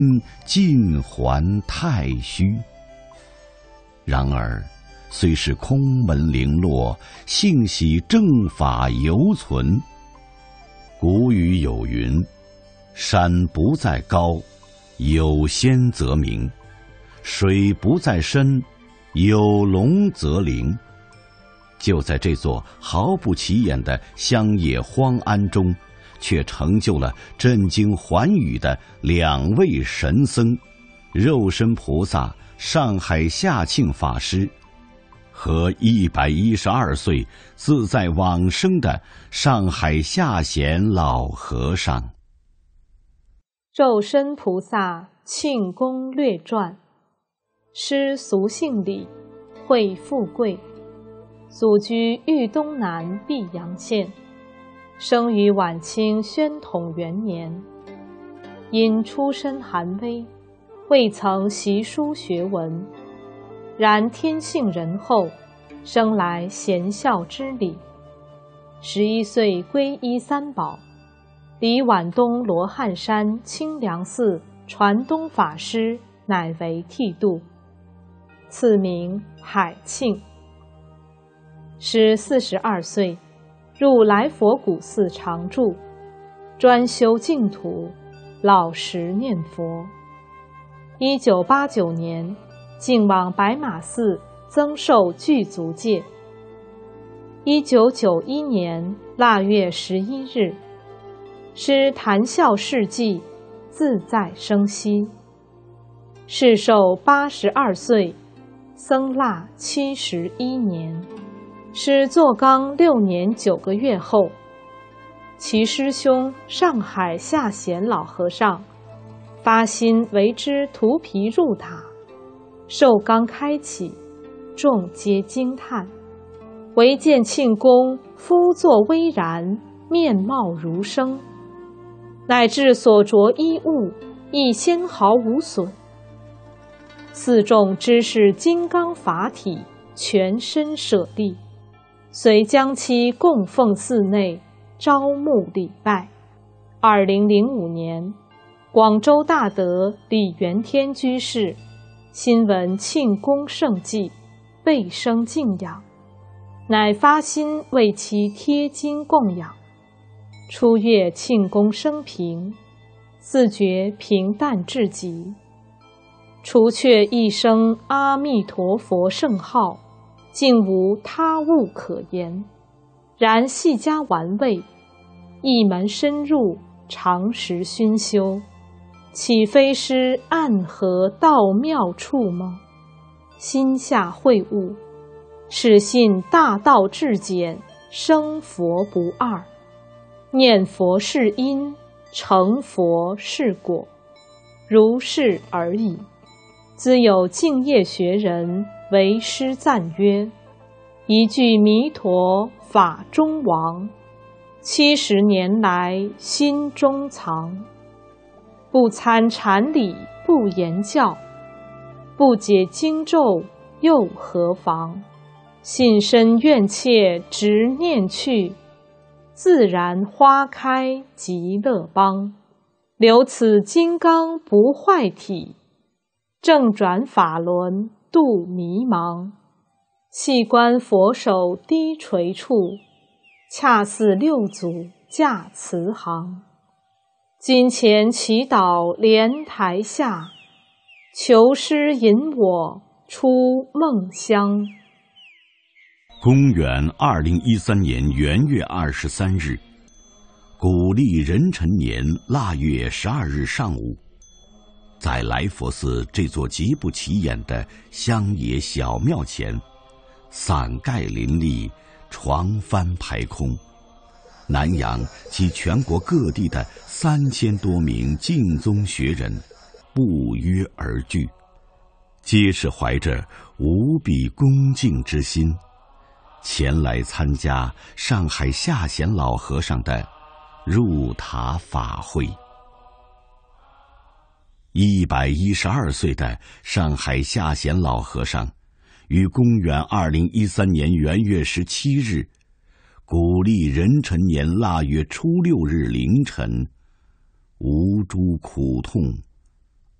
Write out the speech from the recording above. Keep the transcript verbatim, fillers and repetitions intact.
尽还太虚。然而虽是空门零落，幸喜正法犹存。古语有云：山不在高，有仙则名；水不在深，有龙则灵。就在这座毫不起眼的乡野荒庵中，却成就了震惊寰宇的两位神僧：肉身菩萨上海下庆法师和一百一十二岁自在往生的上海下贤老和尚。 肉身菩萨庆功略传。师俗姓李，讳富贵，祖居豫东南泌阳县，生于晚清宣统元年。因出身寒微，未曾习书学文，然天性仁厚，生来贤孝之礼。十一岁皈依三宝，离皖东罗汉山清凉寺传东法师乃为剃度，赐名海庆。师四十二岁，入来佛古寺常住，专修净土，老实念佛。一九八九年，竟往白马寺增寿具足戒。一九九一年腊月十一日，师谈笑事迹，自在生息。世寿八十二岁，僧腊七十一年。师坐缸六年九个月后，其师兄上海下贤老和尚发心为之涂皮入塔，受缸开启，众皆惊叹。唯见庆公肤作微然，面貌如生，乃至所着衣物亦纤毫无损。四众知是金刚法体，全身舍利，遂将其供奉寺内，招募礼拜。二零零五年，广州大德李元天居士新闻庆功盛迹，倍生敬仰，乃发心为其贴经供养。初阅庆功生平，自觉平淡至极，除却一声阿弥陀佛圣号，竟无他物可言。然细加玩味，一门深入，常时熏修，岂非师暗合道妙处吗？心下会悟，始信大道至简，生佛不二。念佛是因，成佛是果，如是而已。兹有净业学人为师赞曰：一句弥陀法中王，七十年来心中藏。不参禅理不言教，不解经咒又何妨？信身愿切直念去，自然花开极乐邦。留此金刚不坏体，正转法轮度迷茫。细观佛手低垂处，恰似六祖驾慈航。金钱祈祷莲台下，求师引我出梦乡。 公元二零一三年元月二十三日，古历壬辰年腊月十二日上午，在来佛寺这座极不起眼的乡野小庙前，伞盖林立，床幡排空，南洋及全国各地的三千多名净宗学人不约而聚，皆是怀着无比恭敬之心，前来参加上海下贤老和尚的入塔法会。一百一十二岁的上海下贤老和尚，于公元二零一三年元月十七日，古历壬辰年腊月初六日凌晨，无诸苦痛，